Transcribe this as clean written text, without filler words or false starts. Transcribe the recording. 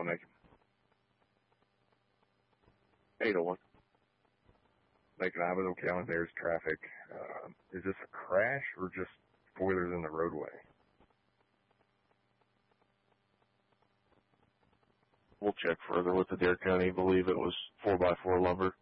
Nick. 801. Nick, Abbott County, there's traffic. Is this a crash or just spoilers in the roadway? We'll check further with the Dare County. I believe it was 4x4 lumber.